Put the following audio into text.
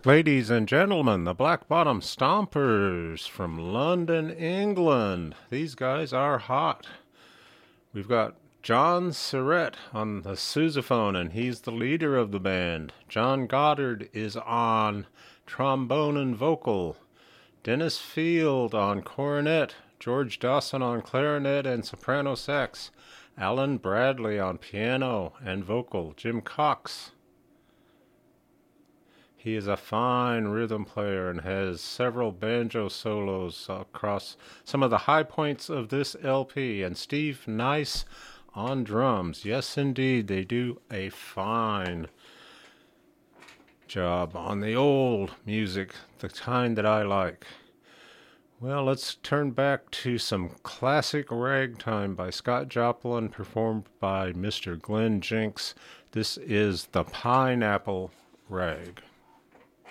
Ladies and gentlemen, the Black Bottom Stompers from London, England. These guys are hot. We've got John Surrett on the sousaphone, and he's the leader of the band. John Goddard is on trombone and vocal. Dennis Field on cornet. George Dawson on clarinet and soprano sax. Alan Bradley on piano and vocal. Jim Cox. He is a fine rhythm player and has several banjo solos across some of the high points of this LP. And Steve Nice on drums. Yes, indeed, they do a fine job on the old music, the kind that I like. Well, let's turn back to some classic ragtime by Scott Joplin, performed by Mr. Glenn Jenks. This is the Pineapple Rag.